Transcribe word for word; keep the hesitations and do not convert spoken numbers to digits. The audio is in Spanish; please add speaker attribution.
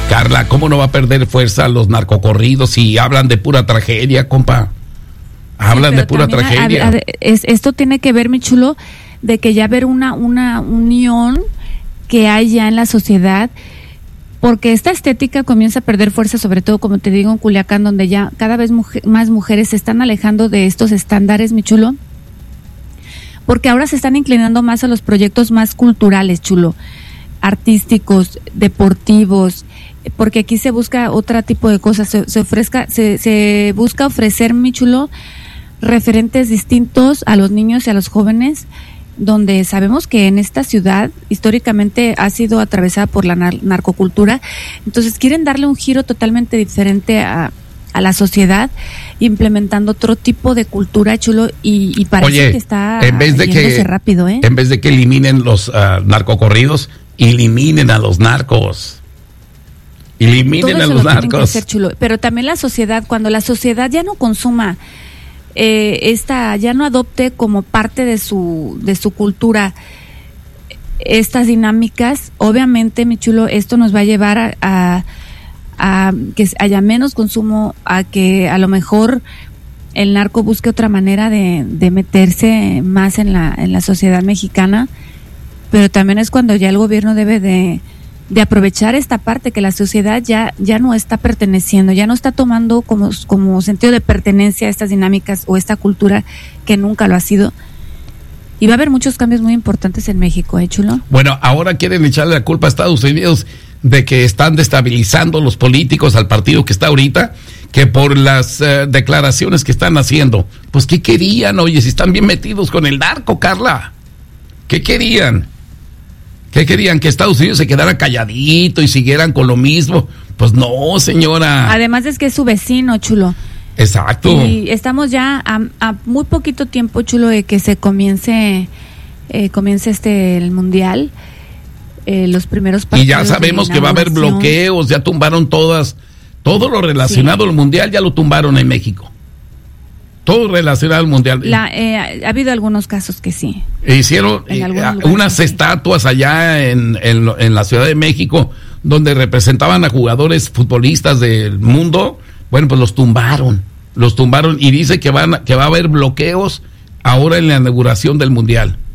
Speaker 1: Carla, ¿cómo no va a perder fuerza los narcocorridos si hablan de pura tragedia, compa? Hablan
Speaker 2: sí,
Speaker 1: de pura tragedia.
Speaker 2: A, a, es, esto tiene que ver, mi chulo, de que ya haber una, una unión que hay ya en la sociedad, porque esta estética comienza a perder fuerza, sobre todo, como te digo, en Culiacán, donde ya cada vez mujer, más mujeres se están alejando de estos estándares, mi chulo, porque ahora se están inclinando más a los proyectos más culturales, chulo, artísticos, deportivos, porque aquí se busca otro tipo de cosas, se, se ofrezca, se, se busca ofrecer, mi chulo, referentes distintos a los niños y a los jóvenes, donde sabemos que en esta ciudad históricamente ha sido atravesada por la nar- narcocultura, entonces quieren darle un giro totalmente diferente a, a la sociedad, implementando otro tipo de cultura, chulo, y, y parece
Speaker 1: Oye,
Speaker 2: que está
Speaker 1: en vez de que,
Speaker 2: rápido, ¿eh?
Speaker 1: En vez de que eliminen los uh, narcocorridos, eliminen a los narcos. Eliminen a los narcos.
Speaker 2: Hacer, chulo. Pero también la sociedad, cuando la sociedad ya no consuma eh, esta, ya no adopte como parte de su de su cultura estas dinámicas, obviamente, mi chulo, esto nos va a llevar a, a, a que haya menos consumo, a que a lo mejor el narco busque otra manera de, de meterse más en la en la sociedad mexicana, pero también es cuando ya el gobierno debe de de aprovechar esta parte que la sociedad ya ya no está perteneciendo, ya no está tomando como, como sentido de pertenencia a estas dinámicas o esta cultura que nunca lo ha sido. Y va a haber muchos cambios muy importantes en México, ¿eh, chulo?
Speaker 1: Bueno, ahora quieren echarle la culpa a Estados Unidos de que están destabilizando los políticos al partido que está ahorita, que por las uh, declaraciones que están haciendo. Pues, ¿qué querían? Oye, si están bien metidos con el narco, Carla. ¿Qué querían? ¿Qué querían? ¿Que Estados Unidos se quedara calladito y siguieran con lo mismo? Pues no, señora.
Speaker 2: Además es que es su vecino, chulo.
Speaker 1: Exacto.
Speaker 2: Y estamos ya a, a muy poquito tiempo, chulo, de que se comience eh, comience este el mundial, eh, los primeros partidos.
Speaker 1: Y ya sabemos que va a haber bloqueos, ya tumbaron todas, todo lo relacionado sí. al mundial ya lo tumbaron en México. Todo relacionado al mundial.
Speaker 2: La, eh, ha habido algunos casos que sí.
Speaker 1: Hicieron eh, unas sí. estatuas allá en, en, en la Ciudad de México donde representaban a jugadores futbolistas del mundo. Bueno, pues los tumbaron, los tumbaron y dice que van que va a haber bloqueos ahora en la inauguración del mundial.